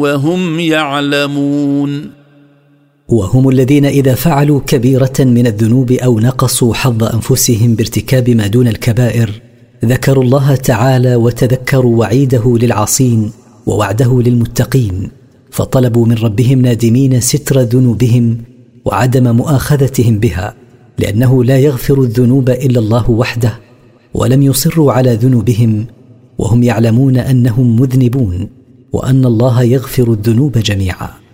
وهم يعلمون. وهم الذين إذا فعلوا كبيرة من الذنوب أو نقصوا حظ أنفسهم بارتكاب ما دون الكبائر ذكروا الله تعالى وتذكروا وعيده للعاصين ووعده للمتقين، فطلبوا من ربهم نادمين ستر ذنوبهم وعدم مؤاخذتهم بها، لأنه لا يغفر الذنوب إلا الله وحده، ولم يصروا على ذنوبهم وهم يعلمون أنهم مذنبون وأن الله يغفر الذنوب جميعا.